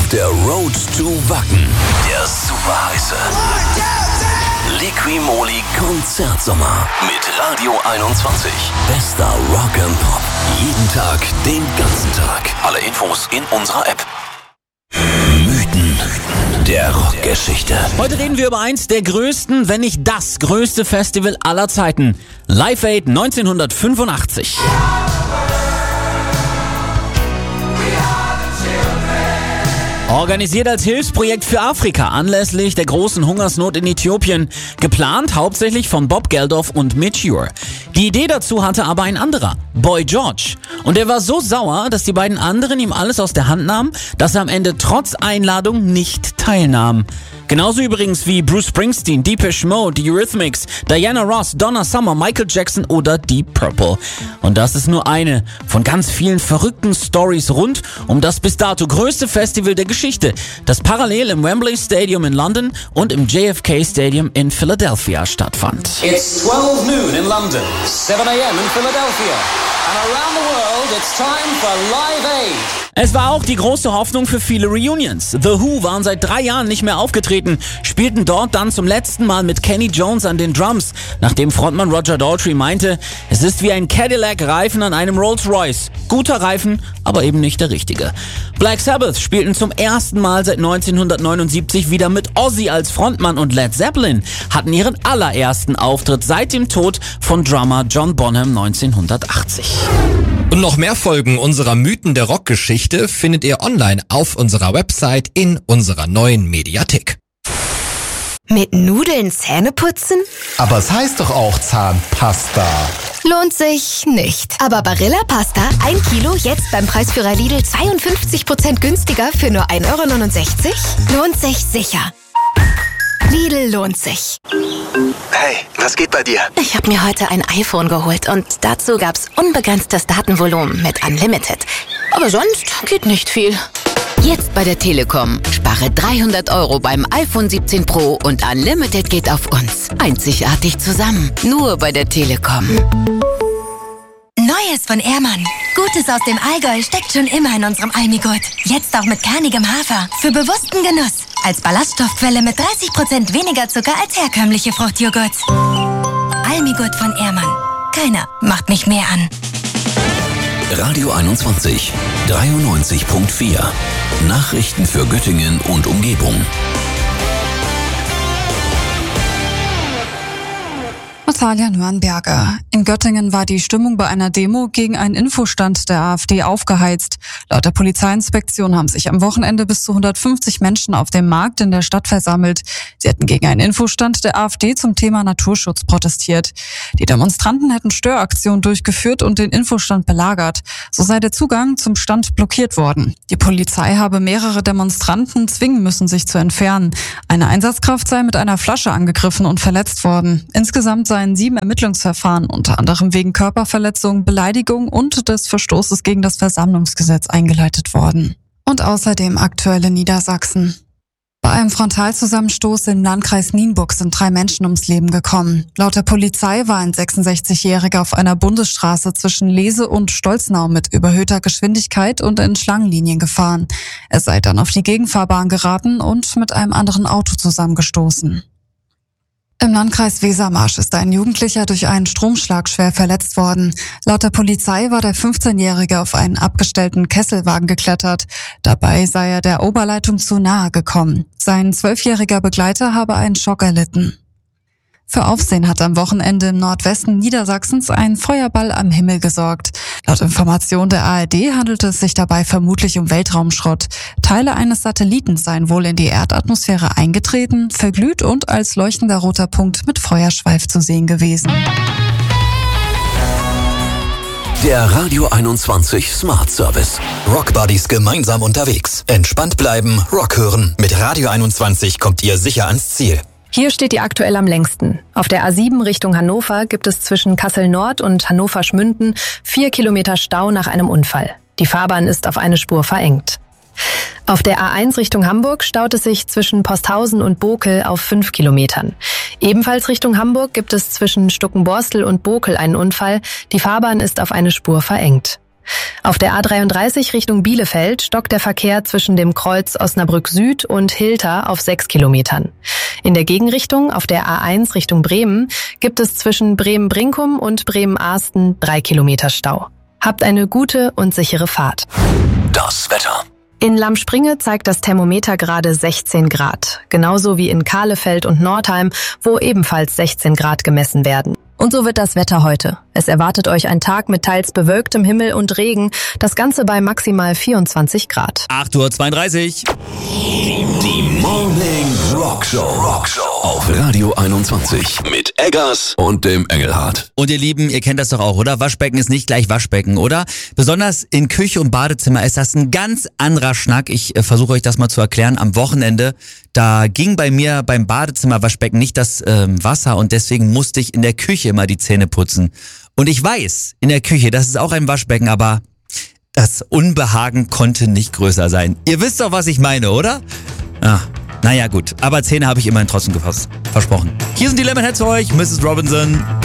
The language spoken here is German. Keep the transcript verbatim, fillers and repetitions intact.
auf der Road to Wacken. Der super heiße Liqui-Moly Konzertsommer mit Radio einundzwanzig. Bester Rock and Pop. Jeden Tag, den ganzen Tag. Alle Infos in unserer App. Mythen der Rockgeschichte. Heute reden wir über eins der größten, wenn nicht das größte Festival aller Zeiten. Live Aid neunzehnhundertfünfundachtzig. Organisiert als Hilfsprojekt für Afrika anlässlich der großen Hungersnot in Äthiopien. Geplant hauptsächlich von Bob Geldof und Mitch Ure. Die Idee dazu hatte aber ein anderer, Boy George. Und er war so sauer, dass die beiden anderen ihm alles aus der Hand nahmen, dass er am Ende trotz Einladung nicht teilnahm. Genauso übrigens wie Bruce Springsteen, Depeche Mode, die Eurythmics, Diana Ross, Donna Summer, Michael Jackson oder Deep Purple. Und das ist nur eine von ganz vielen verrückten Stories rund um das bis dato größte Festival der Geschichte, das parallel im Wembley Stadium in London und im J F K Stadium in Philadelphia stattfand. It's twelve noon in London, seven a m in Philadelphia. And around the world, it's time for Live Aid. Es war auch die große Hoffnung für viele Reunions. The Who waren seit drei Jahren nicht mehr aufgetreten, spielten dort dann zum letzten Mal mit Kenny Jones an den Drums, nachdem Frontmann Roger Daltrey meinte, es ist wie ein Cadillac-Reifen an einem Rolls-Royce. Guter Reifen, aber eben nicht der richtige. Black Sabbath spielten zum ersten Mal seit neunzehnhundertneunundsiebzig wieder mit Ozzy als Frontmann und Led Zeppelin hatten ihren allerersten Auftritt seit dem Tod von Drummer John Bonham neunzehnhundertachtzig. Und noch mehr Folgen unserer Mythen der Rockgeschichte findet ihr online auf unserer Website in unserer neuen Mediathek. Mit Nudeln Zähne putzen? Aber es heißt doch auch Zahnpasta. Lohnt sich nicht. Aber Barilla Pasta, ein Kilo, jetzt beim Preisführer Lidl zweiundfünfzig Prozent günstiger für nur ein Euro neunundsechzig? Lohnt sich sicher. Lidl lohnt sich. Hey, was geht bei dir? Ich habe mir heute ein iPhone geholt und dazu gab's unbegrenztes Datenvolumen mit Unlimited. Aber sonst geht nicht viel. Jetzt bei der Telekom. Spare dreihundert Euro beim iPhone siebzehn Pro und Unlimited geht auf uns. Einzigartig zusammen. Nur bei der Telekom. Neues von Ehrmann. Gutes aus dem Allgäu steckt schon immer in unserem Almigurt. Jetzt auch mit kernigem Hafer. Für bewussten Genuss. Als Ballaststoffquelle mit dreißig Prozent weniger Zucker als herkömmliche Fruchtjoghurts. Almigurt von Ehrmann. Keiner macht mich mehr an. Radio einundzwanzig, dreiundneunzig Komma vier. Nachrichten für Göttingen und Umgebung. Natalia Nürnberger. In Göttingen war die Stimmung bei einer Demo gegen einen Infostand der AfD aufgeheizt. Laut der Polizeiinspektion haben sich am Wochenende bis zu hundertfünfzig Menschen auf dem Markt in der Stadt versammelt. Sie hätten gegen einen Infostand der AfD zum Thema Naturschutz protestiert. Die Demonstranten hätten Störaktionen durchgeführt und den Infostand belagert. So sei der Zugang zum Stand blockiert worden. Die Polizei habe mehrere Demonstranten zwingen müssen, sich zu entfernen. Eine Einsatzkraft sei mit einer Flasche angegriffen und verletzt worden. Insgesamt seien sieben Ermittlungsverfahren, unter anderem wegen Körperverletzung, Beleidigung und des Verstoßes gegen das Versammlungsgesetz eingeleitet worden. Und außerdem aktuell in Niedersachsen. Bei einem Frontalzusammenstoß im Landkreis Nienburg sind drei Menschen ums Leben gekommen. Laut der Polizei war ein sechsundsechzigjähriger auf einer Bundesstraße zwischen Lese und Stolznau mit überhöhter Geschwindigkeit und in Schlangenlinien gefahren. Er sei dann auf die Gegenfahrbahn geraten und mit einem anderen Auto zusammengestoßen. Im Landkreis Wesermarsch ist ein Jugendlicher durch einen Stromschlag schwer verletzt worden. Laut der Polizei war der fünfzehnjährige auf einen abgestellten Kesselwagen geklettert. Dabei sei er der Oberleitung zu nahe gekommen. Sein zwölfjähriger Begleiter habe einen Schock erlitten. Für Aufsehen hat am Wochenende im Nordwesten Niedersachsens ein Feuerball am Himmel gesorgt. Laut Information der A R D handelte es sich dabei vermutlich um Weltraumschrott. Teile eines Satelliten seien wohl in die Erdatmosphäre eingetreten, verglüht und als leuchtender roter Punkt mit Feuerschweif zu sehen gewesen. Der Radio einundzwanzig Smart Service. Rockbuddies gemeinsam unterwegs. Entspannt bleiben, Rock hören. Mit Radio einundzwanzig kommt ihr sicher ans Ziel. Hier steht die aktuell am längsten. Auf der A sieben Richtung Hannover gibt es zwischen Kassel-Nord und Hannover-Schmünden vier Kilometer Stau nach einem Unfall. Die Fahrbahn ist auf eine Spur verengt. Auf der A eins Richtung Hamburg staut es sich zwischen Posthausen und Bokel auf fünf Kilometern. Ebenfalls Richtung Hamburg gibt es zwischen Stuckenborstel und Bokel einen Unfall. Die Fahrbahn ist auf eine Spur verengt. Auf der A dreiunddreißig Richtung Bielefeld stockt der Verkehr zwischen dem Kreuz Osnabrück Süd und Hilter auf sechs Kilometern. In der Gegenrichtung auf der A eins Richtung Bremen gibt es zwischen Bremen-Brinkum und Bremen-Ahsten drei Kilometer Stau. Habt eine gute und sichere Fahrt. Das Wetter. In Lamspringe zeigt das Thermometer gerade sechzehn Grad. Genauso wie in Kahlefeld und Nordheim, wo ebenfalls sechzehn Grad gemessen werden. Und so wird das Wetter heute. Es erwartet euch ein Tag mit teils bewölktem Himmel und Regen. Das Ganze bei maximal vierundzwanzig Grad. acht Uhr zweiunddreißig. Die Morning Rock Show. Rock Show auf Radio einundzwanzig mit Eggers und dem Engelhardt. Und ihr Lieben, ihr kennt das doch auch, oder? Waschbecken ist nicht gleich Waschbecken, oder? Besonders in Küche und Badezimmer ist das ein ganz anderer Schnack. Ich äh, versuche euch das mal zu erklären. Am Wochenende, da ging bei mir beim Badezimmerwaschbecken nicht das ähm, Wasser und deswegen musste ich in der Küche immer die Zähne putzen. Und ich weiß, in der Küche, das ist auch ein Waschbecken, aber das Unbehagen konnte nicht größer sein. Ihr wisst doch, was ich meine, oder? Ah, naja gut, aber Zähne habe ich immerhin trotzdem gefasst. Versprochen. Hier sind die Lemonheads für euch, Misses Robinson.